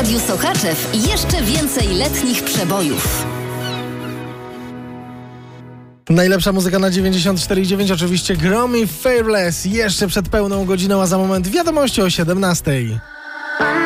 Radiu Sochaczew jeszcze więcej letnich przebojów. Najlepsza muzyka na 94,9 oczywiście Gromi Fearless jeszcze przed pełną godziną, a za moment wiadomości o 17:00.